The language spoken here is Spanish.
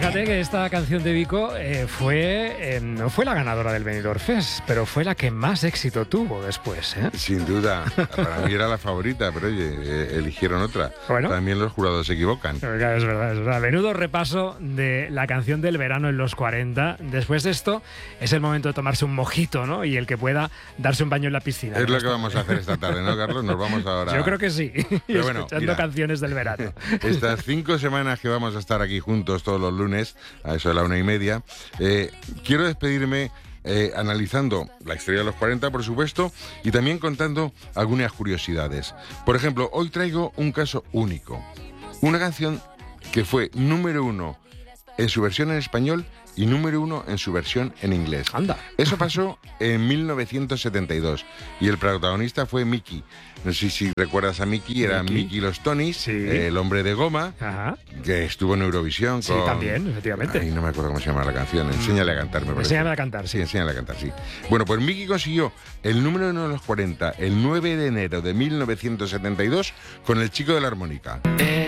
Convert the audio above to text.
Fíjate que esta canción de Vico no fue la ganadora del Benidorm Fest, pero fue la que más éxito tuvo después, ¿eh? Sin duda. Para mí era la favorita, pero oye, eligieron otra. Bueno. También los jurados se equivocan. Claro, es verdad, es verdad. Menudo repaso de la canción del verano en los 40. Después de esto, es el momento de tomarse un mojito, ¿no? Y el que pueda darse un baño en la piscina. Es lo que vamos a hacer esta tarde, ¿no, Carlos? Nos vamos ahora. Yo creo que sí. Pero bueno, escuchando mira, canciones del verano. Estas 5 semanas que vamos a estar aquí juntos todos los lunes, a eso de la 1:30, quiero despedirme analizando la historia de los 40, por supuesto, y también contando algunas curiosidades. Por ejemplo, hoy traigo un caso único. Una canción que fue número 1 en su versión en español y número 1 en su versión en inglés. Anda. Eso pasó en 1972 y el protagonista fue Mickey. No sé si recuerdas a Mickey, era Mickey los Tonys, sí. El hombre de goma, Ajá. que estuvo en Eurovisión. Sí, también, efectivamente. Ay, no me acuerdo cómo se llama la canción. Enséñale a cantar, me parece. Enséñame a cantar, sí. Sí, enséñale a cantar, sí. Bueno, pues Mickey consiguió el número 1 de los 40 el 9 de enero de 1972 con El chico de la armónica.